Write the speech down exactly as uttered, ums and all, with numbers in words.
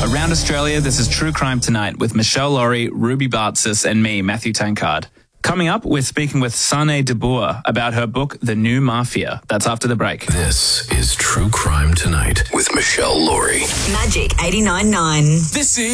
Around Australia, this is True Crime Tonight with Michelle Laurie, Ruby Bartsis, and me, Matthew Tankard. Coming up, we're speaking with Sane DeBoer about her book, The New Mafia. That's after the break. This is True Crime Tonight with Michelle Laurie. Magic eighty-nine point nine. This is